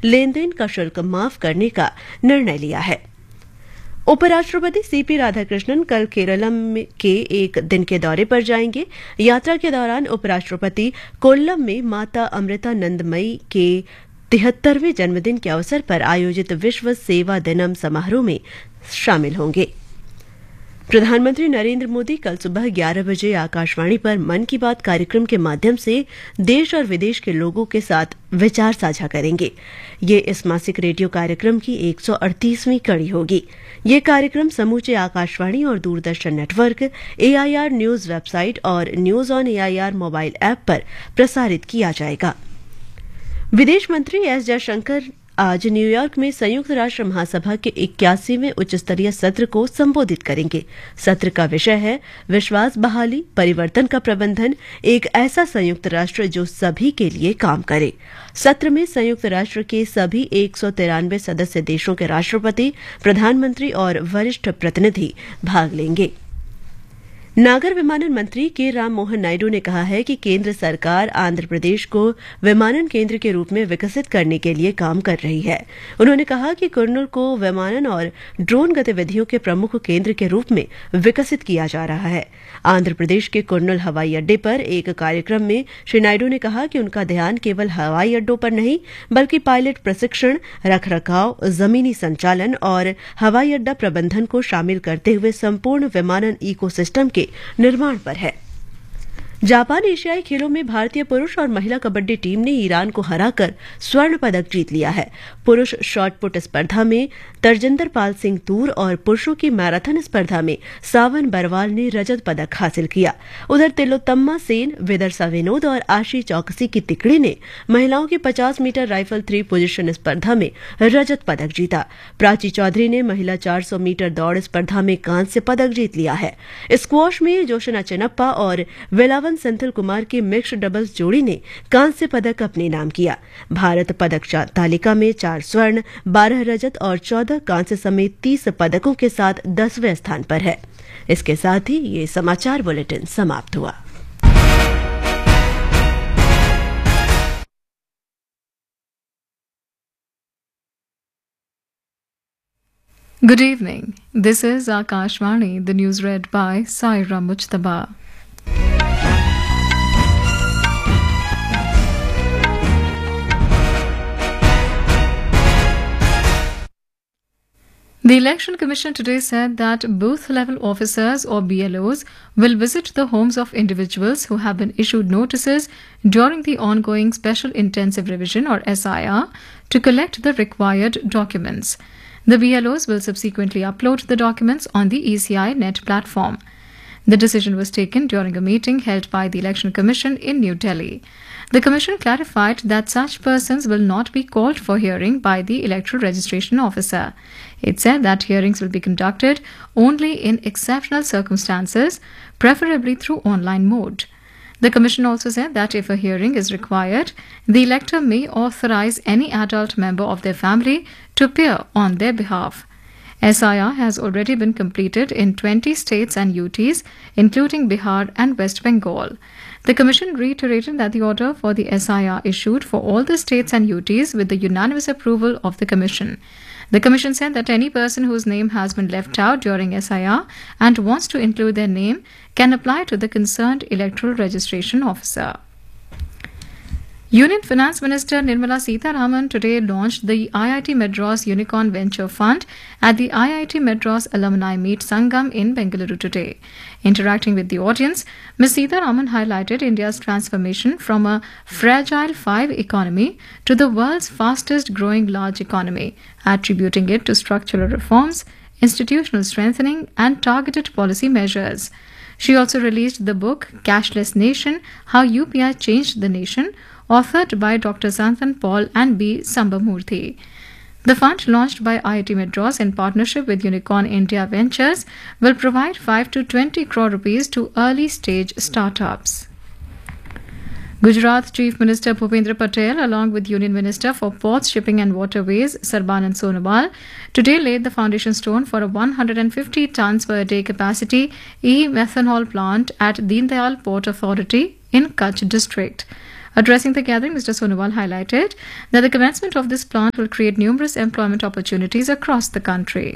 लेन then का शुल्क माफ करने का निर्णय लिया है। उपराष्ट्रपति सीपी राधाकृष्णन कल केरलम के एक दिन के दौरे पर जाएंगे। यात्रा के दौरान उपराष्ट्रपति कोल्लम में माता अमृतानंदमयी के 73वें जन्मदिन के अवसर पर आयोजित विश्व सेवा दिनम समारोह में शामिल होंगे। प्रधानमंत्री नरेंद्र मोदी कल सुबह 11 बजे आकाशवाणी पर मन की बात कार्यक्रम के माध्यम से देश और विदेश के लोगों के साथ विचार साझा करेंगे। ये इस मासिक रेडियो कार्यक्रम की 138वीं कड़ी होगी। ये कार्यक्रम समूचे आकाशवाणी और Doordarshan network, AIR news website और news on AIR mobile app पर प्रसारित किया जाएगा। विदेश मंत्री एस जयशंकर आज न्यूयॉर्क में संयुक्त राष्ट्र महासभा के 81वें उच्च स्तरीय सत्र को संबोधित करेंगे। सत्र का विषय है विश्वास बहाली, परिवर्तन का प्रबंधन, एक ऐसा संयुक्त राष्ट्र जो सभी के लिए काम करे। सत्र में संयुक्त राष्ट्र के सभी 193 सदस्य देशों के राष्ट्रपति, प्रधानमंत्री और वरिष्ठ प्रतिनिधि भाग लेंगे। नागर विमानन मंत्री के राम मोहन नायडू ने कहा है कि केंद्र सरकार आंध्र प्रदेश को विमानन केंद्र के रूप में विकसित करने के लिए काम कर रही है। उन्होंने कहा कि कुर्नूल को विमानन और ड्रोन गतिविधियों के प्रमुख केंद्र के रूप में विकसित किया जा रहा है। आंध्र प्रदेश के कुर्नूल हवाई अड्डे पर एक कार्यक्रम में श्री नायडू ने कहा कि उनका ध्यान केवल हवाई अड्डों पर नहीं बल्कि पायलट प्रशिक्षण, रखरखाव, जमीनी संचालन और हवाई अड्डा प्रबंधन को शामिल करते हुए संपूर्ण विमानन इकोसिस्टम के निर्माण पर है। जापान एशियाई खेलों में भारतीय पुरुष और महिला कबड्डी टीम ने ईरान को हराकर स्वर्ण पदक जीत लिया है। पुरुष शॉट पुट स्पर्धा में तरजिंदर पाल सिंह तूर और पुरुषों की मैराथन स्पर्धा में सावन बरवाल ने रजत पदक हासिल किया। उधर तिलोत्तमा सेन, विदर्सा विनोद और आशी चौकसी की तिकड़ी ने महिलाओं की 50 मीटर राइफल 3 पोजीशन स्पर्धा में रजत पदक जीता। प्राची चौधरी ने महिला 400 मीटर दौड़ स्पर्धा में कांस्य पदक जीत लिया है। स्क्वॉश में जोशना चिनप्पा और वेलावन संथल कुमार की मिक्स्ड डबल्स जोड़ी ने कांस्य पदक अपने नाम किया। भारत पदक तालिका में 4 स्वर्ण, 12 रजत और 14 कांस्य समेत 30 पदकों के साथ 10वें स्थान पर है। इसके साथ ही ये समाचार बुलेटिन समाप्त हुआ। Good evening. This is Akashvani, the news read by Saira Mujtaba. The Election Commission today said that booth-level officers or BLOs will visit the homes of individuals who have been issued notices during the ongoing Special Intensive Revision or SIR to collect the required documents. The BLOs will subsequently upload the documents on the ECI Net platform. The decision was taken during a meeting held by the Election Commission in New Delhi. The Commission clarified that such persons will not be called for hearing by the Electoral Registration Officer. It said that hearings will be conducted only in exceptional circumstances, preferably through online mode. The Commission also said that if a hearing is required, the elector may authorize any adult member of their family to appear on their behalf. SIR has already been completed in 20 states and UTs, including Bihar and West Bengal. The Commission reiterated that the order for the SIR issued for all the states and UTs with the unanimous approval of the Commission. The Commission said that any person whose name has been left out during SIR and wants to include their name can apply to the concerned Electoral Registration Officer. Union Finance Minister Nirmala Sitharaman today launched the IIT Madras Unicorn Venture Fund at the IIT Madras Alumni Meet Sangam in Bengaluru today. Interacting with the audience, Ms. Sitharaman highlighted India's transformation from a fragile 5 economy to the world's fastest growing large economy, attributing it to structural reforms, institutional strengthening and targeted policy measures. She also released the book Cashless Nation, How UPI Changed the Nation, authored by Dr. Santhan Paul and B. Sambamurthy. The fund, launched by IIT Madras in partnership with Unicorn India Ventures, will provide 5 to 20 crore rupees to early-stage startups. Gujarat Chief Minister Bhupendra Patel, along with Union Minister for Ports, Shipping and Waterways Sarbanand Sonowal, today laid the foundation stone for a 150 tons per day capacity e-methanol plant at Deen Dayal Port Authority in Kutch district. Addressing the gathering, Mr. Sonowal highlighted that the commencement of this plant will create numerous employment opportunities across the country.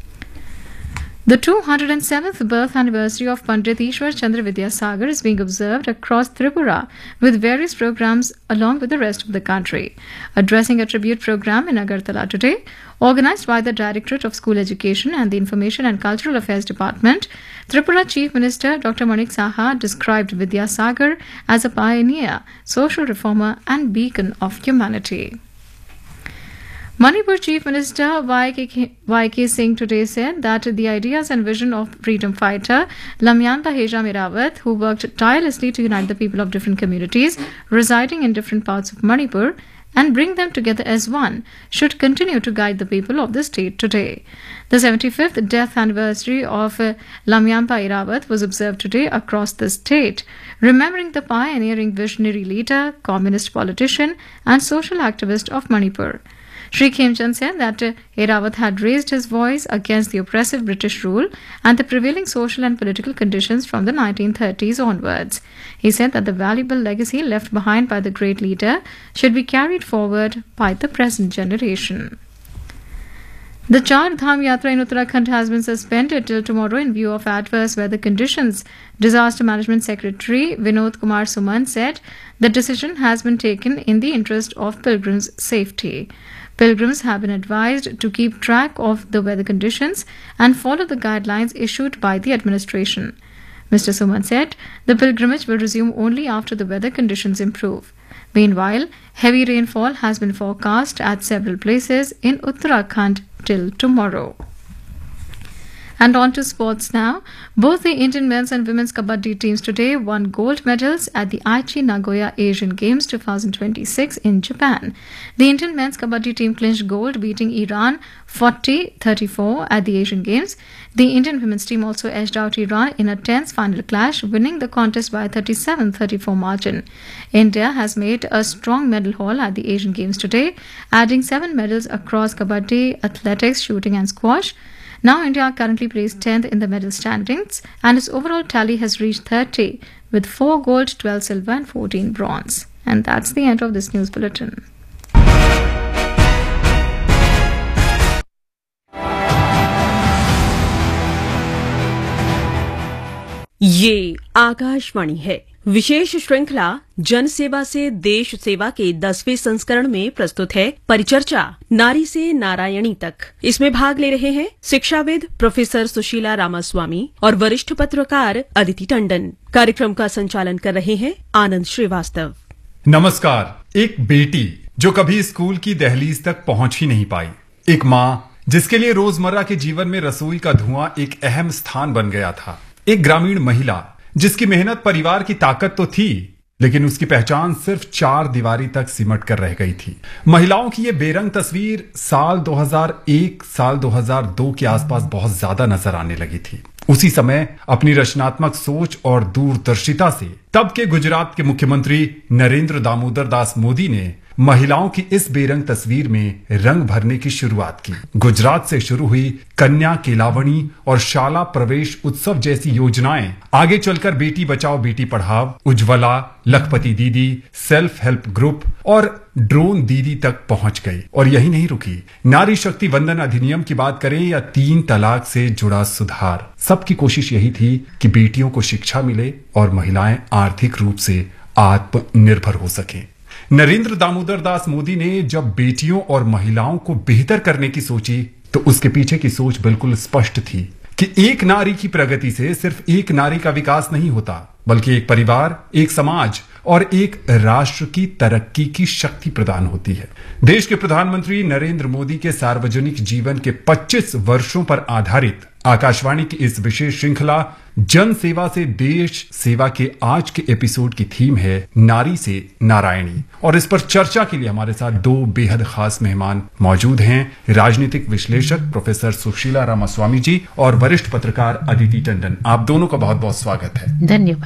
The 207th birth anniversary of Pandit Ishwar Chandra Vidyasagar is being observed across Tripura with various programs along with the rest of the country. Addressing a tribute program in Agartala today, organized by the Directorate of School Education and the Information and Cultural Affairs Department, Tripura Chief Minister Dr. Manik Saha described Vidyasagar as a pioneer, social reformer and beacon of humanity. Manipur Chief Minister YK Singh today said that the ideas and vision of freedom fighter Lamyanta Heja Merawat, who worked tirelessly to unite the people of different communities residing in different parts of Manipur and bring them together as one, should continue to guide the people of the state today. The 75th death anniversary of Lamyanta Merawat was observed today across the state, remembering the pioneering visionary leader, communist politician and social activist of Manipur. Shri Khemchand said that Merawat had raised his voice against the oppressive British rule and the prevailing social and political conditions from the 1930s onwards. He said that the valuable legacy left behind by the great leader should be carried forward by the present generation. The Char Dham Yatra in Uttarakhand has been suspended till tomorrow in view of adverse weather conditions. Disaster Management Secretary Vinod Kumar Suman said the decision has been taken in the interest of pilgrims' safety. Pilgrims have been advised to keep track of the weather conditions and follow the guidelines issued by the administration. Mr. Suman said the pilgrimage will resume only after the weather conditions improve. Meanwhile, heavy rainfall has been forecast at several places in Uttarakhand till tomorrow. And on to sports now. Both the Indian men's and women's kabaddi teams today won gold medals at the Aichi Nagoya Asian Games 2026 in Japan. The Indian men's kabaddi team clinched gold, beating Iran 40-34 at the Asian Games. The Indian women's team also edged out Iran in a tense final clash, winning the contest by 37-34 margin. India has made a strong medal haul at the Asian Games today, adding 7 medals across kabaddi, athletics, shooting and squash. Now India currently placed 10th in the medal standings and its overall tally has reached 30 with 4 gold, 12 silver and 14 bronze. And that's the end of this news bulletin. ये आकाशवाणी है। विशेष श्रृंखला जन सेवा से देश सेवा के 10वें संस्करण में प्रस्तुत है परिचर्चा नारी से नारायणी तक। इसमें भाग ले रहे हैं शिक्षाविद प्रोफेसर सुशीला रामास्वामी और वरिष्ठ पत्रकार अदिति टंडन। कार्यक्रम का संचालन कर रहे हैं आनंद श्रीवास्तव। नमस्कार। एक बेटी जो कभी स्कूल की दहलीज तक पहुंच ही नहीं पाई, एक माँ जिसके लिए रोजमर्रा के जीवन में रसोई का धुआं एक अहम स्थान बन गया था, एक ग्रामीण महिला जिसकी मेहनत परिवार की ताकत तो थी लेकिन उसकी पहचान सिर्फ 4 दीवारी तक सिमट कर रह गई थी। महिलाओं की ये बेरंग तस्वीर साल 2001 साल 2002 के आसपास बहुत ज्यादा नजर आने लगी थी। उसी समय अपनी रचनात्मक सोच और दूरदर्शिता से तब के गुजरात के मुख्यमंत्री नरेंद्र दामोदर दास मोदी ने महिलाओं की इस बेरंग तस्वीर में रंग भरने की शुरुआत की। गुजरात से शुरू हुई कन्या केलावणी और शाला प्रवेश उत्सव जैसी योजनाएं आगे चलकर बेटी बचाओ बेटी पढ़ाओ, उज्ज्वला, लखपति दीदी, सेल्फ हेल्प ग्रुप और ड्रोन दीदी तक पहुंच गई। और यही नहीं रुकी, नारी शक्ति वंदन अधिनियम की बात करें या 3 तलाक से जुड़ा सुधार, सबकी कोशिश यही थी कि बेटियों को शिक्षा मिले और महिलाएं आर्थिक रूप से आत्मनिर्भर हो सकें। नरेंद्र दामोदर दास मोदी ने जब बेटियों और महिलाओं को बेहतर करने की सोची तो उसके पीछे की सोच बिल्कुल स्पष्ट थी कि एक नारी की प्रगति से सिर्फ एक नारी का विकास नहीं होता, बल्कि एक परिवार, एक समाज और एक राष्ट्र की तरक्की की शक्ति प्रदान होती है। देश के प्रधानमंत्री नरेंद्र मोदी के सार्वजनिक जीवन के 25 वर्षों पर आधारित आकाशवाणी की इस विशेष श्रृंखला जन सेवा से देश सेवा के आज के एपिसोड की थीम है नारी से नारायणी। और इस पर चर्चा के लिए हमारे साथ 2 बेहद खास मेहमान मौजूद हैं, राजनीतिक विश्लेषक प्रोफेसर सुशीला रामास्वामी जी और वरिष्ठ पत्रकार अदिति टंडन। आप दोनों का बहुत बहुत स्वागत है। धन्यवाद।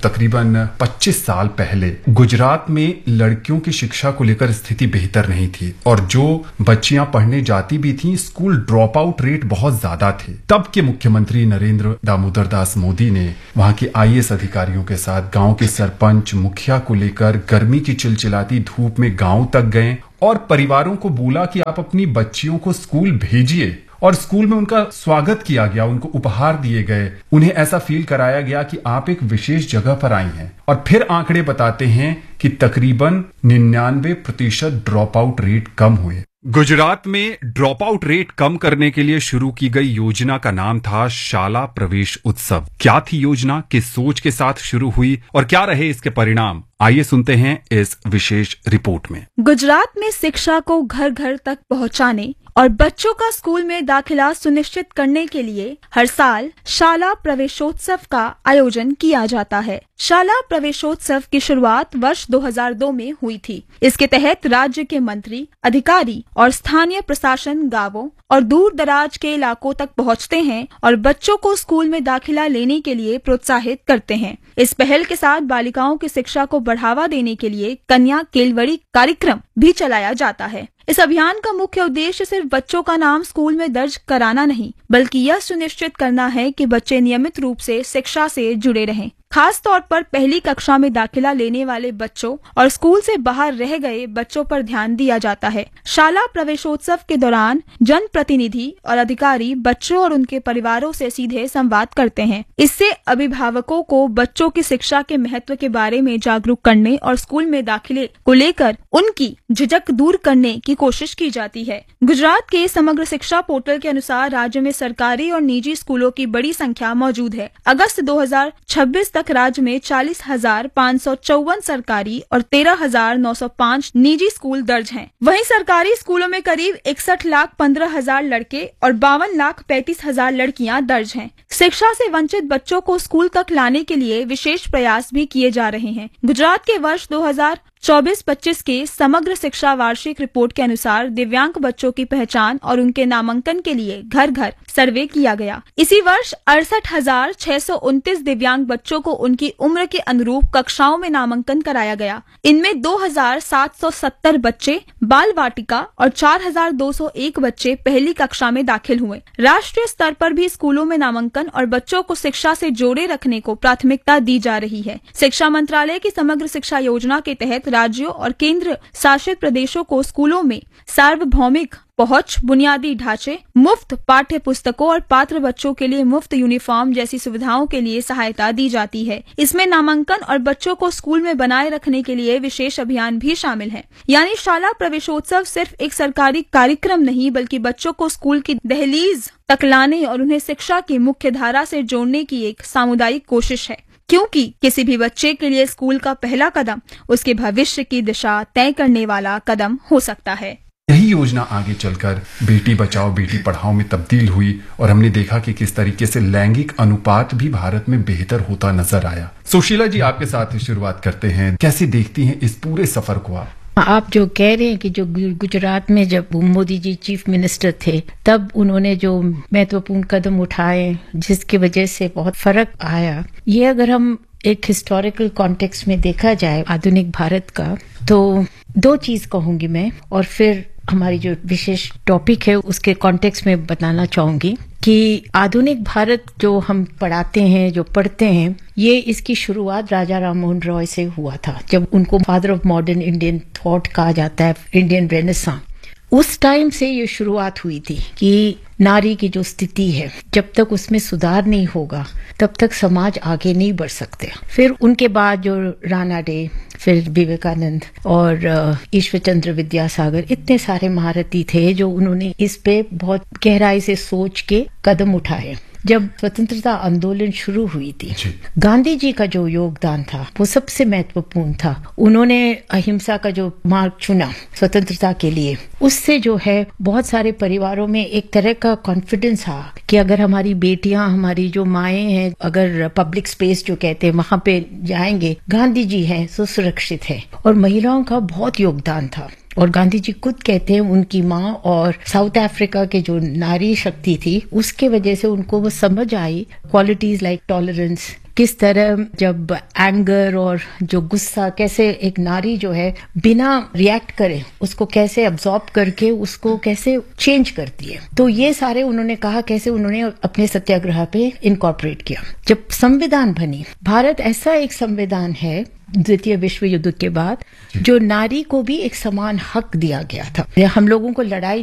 तकरीबन 25 साल पहले गुजरात में लड़कियों की शिक्षा को लेकर स्थिति बेहतर नहीं थी और जो बच्चियां पढ़ने जाती भी थीं, स्कूल ड्रॉप आउट रेट बहुत ज्यादा थे। तब के मुख्यमंत्री नरेंद्र दामोदर दास मोदी ने वहां के आईएएस अधिकारियों के साथ गांव के सरपंच मुखिया को लेकर गर्मी की चिलचिलाती धूप में गांव तक गए और परिवारों को बोला कि आप अपनी बच्चियों को स्कूल भेजिए। और स्कूल में उनका स्वागत किया गया, उनको उपहार दिए गए, उन्हें ऐसा फील कराया गया कि आप एक विशेष जगह पर आई हैं। और फिर आंकड़े बताते हैं कि तकरीबन 99% ड्रॉप आउट रेट कम हुए। गुजरात में ड्रॉप आउट रेट कम करने के लिए शुरू की गई योजना का नाम था शाला प्रवेश उत्सव। क्या थी योजना, किस सोच के साथ शुरू हुई और क्या रहे इसके परिणाम, आइए सुनते हैं इस विशेष रिपोर्ट में। गुजरात में शिक्षा को घर घर तक पहुंचाने और बच्चों का स्कूल में दाखिला सुनिश्चित करने के लिए हर साल शाला प्रवेशोत्सव का आयोजन किया जाता है। शाला प्रवेशोत्सव की शुरुआत वर्ष 2002 में हुई थी। इसके तहत राज्य के मंत्री, अधिकारी और स्थानीय प्रशासन गांवों और दूर दराज के इलाकों तक पहुंचते हैं और बच्चों को स्कूल में दाखिला लेने के लिए प्रोत्साहित करते हैं। इस पहल के साथ बालिकाओं की शिक्षा को बढ़ावा देने के लिए कन्या केलवड़ी कार्यक्रम भी चलाया जाता है। इस अभियान का मुख्य उद्देश्य सिर्फ बच्चों का नाम स्कूल में दर्ज कराना नहीं, बल्कि यह सुनिश्चित करना है कि बच्चे नियमित रूप से शिक्षा से जुड़े रहें। खास तौर पर पहली कक्षा में दाखिला लेने वाले बच्चों और स्कूल से बाहर रह गए बच्चों पर ध्यान दिया जाता है। शाला प्रवेशोत्सव के दौरान जनप्रतिनिधि और अधिकारी बच्चों और उनके परिवारों से सीधे संवाद करते हैं। इससे अभिभावकों को बच्चों की शिक्षा के महत्व के बारे में जागरूक करने और स्कूल में दाखिले को लेकर उनकी झिझक दूर करने की कोशिश की जाती है। गुजरात के समग्र शिक्षा पोर्टल के अनुसार राज्य में सरकारी और निजी स्कूलों की बड़ी संख्या मौजूद है। अगस्त 2026 तक राज्य में 40,554 सरकारी और 13,905 निजी स्कूल दर्ज हैं। वहीं सरकारी स्कूलों में करीब 61,15,000 लड़के और 52,35,000 लड़कियां दर्ज हैं। शिक्षा से वंचित बच्चों को स्कूल तक लाने के लिए विशेष प्रयास भी किए जा रहे हैं। गुजरात के वर्ष 2024-25 के समग्र शिक्षा वार्षिक रिपोर्ट के अनुसार दिव्यांग बच्चों की पहचान और उनके नामांकन के लिए घर घर सर्वे किया गया। इसी वर्ष 68,629 दिव्यांग बच्चों को उनकी उम्र के अनुरूप कक्षाओं में नामांकन कराया गया। इनमें 2,770 बच्चे बाल वाटिका और 4,201 बच्चे पहली कक्षा में दाखिल हुए। राष्ट्रीय स्तर पर भी स्कूलों में नामांकन और बच्चों को शिक्षा से जोड़े रखने को प्राथमिकता दी जा रही है। शिक्षा मंत्रालय की समग्र शिक्षा योजना के तहत राज्यों और केंद्र शासित प्रदेशों को स्कूलों में सार्वभौमिक पहुंच, बुनियादी ढांचे, मुफ्त पाठ्य पुस्तकों और पात्र बच्चों के लिए मुफ्त यूनिफॉर्म जैसी सुविधाओं के लिए सहायता दी जाती है। इसमें नामांकन और बच्चों को स्कूल में बनाए रखने के लिए विशेष अभियान भी शामिल है। यानी शाला प्रवेशोत्सव सिर्फ एक सरकारी कार्यक्रम नहीं, बल्कि बच्चों को स्कूल की दहलीज तक लाने और उन्हें शिक्षा की मुख्य धारा से जोड़ने की एक सामुदायिक कोशिश है। क्योंकि किसी भी बच्चे के लिए स्कूल का पहला कदम उसके भविष्य की दिशा तय करने वाला कदम हो सकता है। यही योजना आगे चलकर बेटी बचाओ बेटी पढ़ाओ में तब्दील हुई और हमने देखा कि किस तरीके से लैंगिक अनुपात भी भारत में बेहतर होता नजर आया। सुशीला जी, आपके साथ शुरुआत करते हैं। कैसे देखती हैं इस पूरे सफर को आप? आप जो कह रहे हैं कि जो गुजरात में जब मोदी जी चीफ मिनिस्टर थे तब उन्होंने जो महत्वपूर्ण कदम उठाए जिसकी वजह से बहुत फर्क आया, ये अगर हम एक हिस्टोरिकल कॉन्टेक्स्ट में देखा जाए आधुनिक भारत का, तो दो चीज कहूंगी मैं और फिर हमारी जो विशेष टॉपिक है उसके कॉन्टेक्स्ट में बताना चाहूंगी कि आधुनिक भारत जो हम पढ़ाते हैं, जो पढ़ते हैं, ये इसकी शुरुआत राजा राम मोहन रॉय से हुआ था, जब उनको father of modern Indian thought कहा जाता है, इंडियन रेनेसां। उस टाइम से ये शुरुआत हुई थी कि नारी की जो स्थिति है, जब तक उसमें सुधार नहीं होगा तब तक समाज आगे नहीं बढ़ सकते। फिर उनके बाद जो राणा डे, फिर विवेकानंद और ईश्वर चंद्र विद्यासागर, इतने सारे महारथी थे जो उन्होंने इस पे बहुत गहराई से सोच के कदम उठाए। जब स्वतंत्रता आंदोलन शुरू हुई थी, गांधी जी का जो योगदान था वो सबसे महत्वपूर्ण था। उन्होंने अहिंसा का जो मार्ग चुना स्वतंत्रता के लिए, उससे जो है बहुत सारे परिवारों में एक तरह का कॉन्फिडेंस आ कि अगर हमारी बेटियां, हमारी जो माएं हैं, अगर पब्लिक स्पेस जो कहते हैं वहां पे जाएंगे, गांधी जी हैं तो सुरक्षित है। और महिलाओं का बहुत योगदान था और गांधी जी खुद कहते हैं उनकी माँ और साउथ अफ्रीका के जो नारी शक्ति थी उसके वजह से उनको वो समझ आई क्वालिटीज लाइक टॉलरेंस, किस तरह जब एंगर और जो गुस्सा कैसे एक नारी जो है बिना रिएक्ट करे उसको कैसे अब्सॉर्ब करके उसको कैसे चेंज करती है। तो ये सारे उन्होंने कहा कैसे उन्होंने अपने सत्याग्रह पे इनकॉर्पोरेट किया। जब संविधान बनी, भारत ऐसा एक संविधान है द्वितीय विश्व युद्ध के बाद जो नारी को भी एक समान हक दिया गया था। हम लोगों को लड़ाई